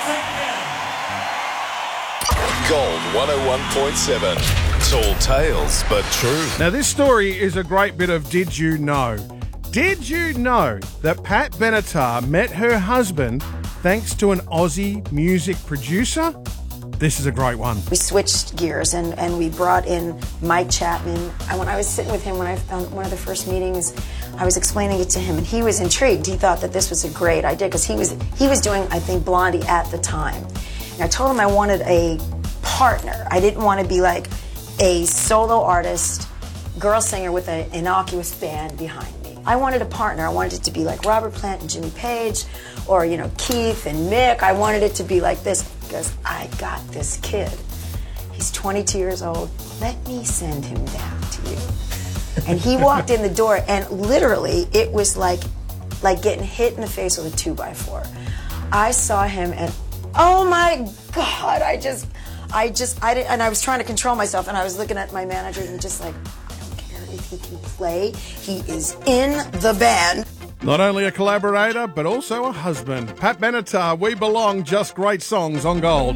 Gold 101.7. Tall tales, but true. Now, this story is a great bit of Did You Know? Did you know that Pat Benatar met her husband thanks to an Aussie music producer? This is a great one. We switched gears and we brought in Mike Chapman. And when I was sitting with him on one of the first meetings, I was explaining it to him, and he was intrigued. He thought that this was a great idea because he was doing, I think, Blondie at the time. And I told him I wanted a partner. I didn't want to be like a solo artist, girl singer with an innocuous band behind me. I wanted a partner. I wanted it to be like Robert Plant and Jimmy Page, or Keith and Mick. I wanted it to be like this because I got this kid. He's 22 years old. Let me send him down to you. And he walked in the door, and literally it was like getting hit in the face with a 2x4. I saw him, and oh my God! And I was trying to control myself, and I was looking at my manager and just like, I don't care if he can play. He is in the band. Not only a collaborator, but also a husband. Pat Benatar, We Belong, just great songs on Gold.